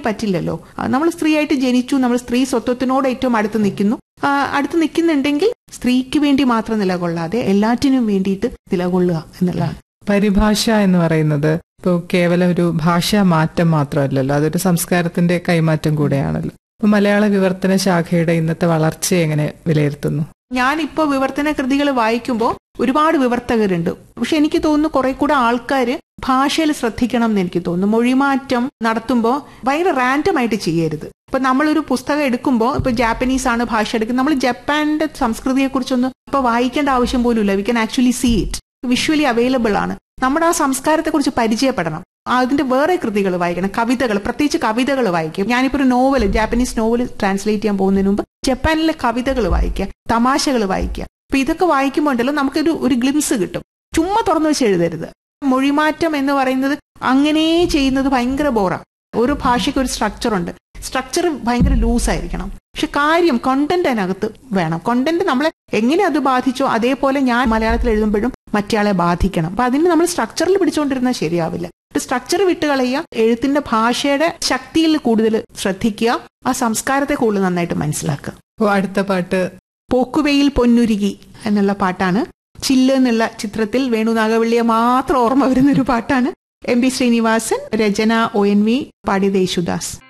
പറ്റില്ലല്ലോ. നമ്മൾ സ്ത്രീയായിട്ട് ജനിച്ചു, നമ്മൾ സ്ത്രീ സ്വത്വത്തിനോട് ഏറ്റവും അടുത്ത് നിൽക്കുന്നു. അടുത്ത് നിൽക്കുന്നുണ്ടെങ്കിൽ സ്ത്രീക്ക് വേണ്ടി മാത്രം നിലകൊള്ളാതെ എല്ലാറ്റിനും വേണ്ടിയിട്ട് നിലകൊള്ളുക എന്നുള്ളതാണ്. പരിഭാഷ എന്ന് പറയുന്നത് ഇപ്പോൾ കേവലം ഒരു ഭാഷാ മാറ്റം മാത്രമല്ലല്ലോ, അതൊരു സംസ്കാരത്തിന്റെ കൈമാറ്റം കൂടെയാണല്ലോ. അപ്പൊ മലയാള വിവർത്തന ശാഖയുടെ ഇന്നത്തെ വളർച്ചയെ എങ്ങനെ വിലയിരുത്തുന്നു? ഞാനിപ്പോ വിവർത്തന കൃതികൾ വായിക്കുമ്പോൾ ഒരുപാട് വിവർത്തകരുണ്ട്. പക്ഷെ എനിക്ക് തോന്നുന്നു കുറെ കൂടെ ആൾക്കാര് ഭാഷയിൽ ശ്രദ്ധിക്കണം എന്ന് എനിക്ക് തോന്നുന്നു. മൊഴിമാറ്റം നടത്തുമ്പോൾ ഭയങ്കര റാൻഡം ആയിട്ട് ചെയ്യരുത്. ഇപ്പൊ നമ്മളൊരു പുസ്തകം എടുക്കുമ്പോൾ ഇപ്പൊ ജാപ്പനീസ് ആണ് ഭാഷ എടുക്കുന്നത്, നമ്മൾ ജപ്പാന്റെ സംസ്കൃതിയെ കുറിച്ചൊന്നും ഇപ്പൊ വായിക്കേണ്ട ആവശ്യം പോലും ഇല്ല. We can actually see it, visually available ആണ്. നമ്മുടെ ആ സംസ്കാരത്തെ കുറിച്ച് പരിചയപ്പെടണം. അതിന്റെ വേറെ കൃതികൾ വായിക്കണം, കവിതകൾ, പ്രത്യേകിച്ച് കവിതകൾ വായിക്കും. ഞാനിപ്പോ ഒരു നോവൽ, ജാപ്പനീസ് നോവൽ ട്രാൻസ്ലേറ്റ് ചെയ്യാൻ പോകുന്നതിന് മുമ്പ് ജപ്പാനിലെ കവിതകൾ വായിക്കുക, തമാശകൾ വായിക്കുക. അപ്പൊ ഇതൊക്കെ വായിക്കുമ്പോണ്ടല്ലോ നമുക്കൊരു ഗ്ലിംസ് കിട്ടും. ചുമ്മാ തുറന്നു വെച്ച് എഴുതരുത്. മൊഴിമാറ്റം എന്ന് പറയുന്നത് അങ്ങനെ ചെയ്യുന്നത് ഭയങ്കര ബോറാണ്. ഒരു ഭാഷയ്ക്ക് ഒരു സ്ട്രക്ചർ ഉണ്ട്, സ്ട്രക്ചർ ഭയങ്കര ലൂസായിരിക്കണം. പക്ഷെ കാര്യം കണ്ടന്റ് അതിനകത്ത് വേണം. കണ്ടന്റ് നമ്മളെ എങ്ങനെ അത് ബാധിച്ചോ അതേപോലെ ഞാൻ മലയാളത്തിൽ എഴുതുമ്പോഴും മറ്റയാളെ ബാധിക്കണം. അപ്പൊ അതിന് നമ്മൾ സ്ട്രക്ചറിൽ പിടിച്ചുകൊണ്ടിരുന്നാൽ ശരിയാവില്ല. സ്ട്രക്ചർ വിട്ടുകളയുക, എഴുത്തിന്റെ ഭാഷയുടെ ശക്തിയിൽ കൂടുതൽ ശ്രദ്ധിക്കുക, ആ സംസ്കാരത്തെ കൂടുതൽ നന്നായിട്ട് മനസ്സിലാക്കുക. അടുത്ത പാട്ട് പോക്കുവെയിൽ പൊന്നുരുകി എന്നുള്ള പാട്ടാണ്. ചില്ല് എന്നുള്ള ചിത്രത്തിൽ വേണുനാഗവള്ളിയെ മാത്രം ഓർമ്മ വരുന്നൊരു പാട്ടാണ്. എം പി ശ്രീനിവാസൻ, രചന ONV, പാടിയത് യേശുദാസ്.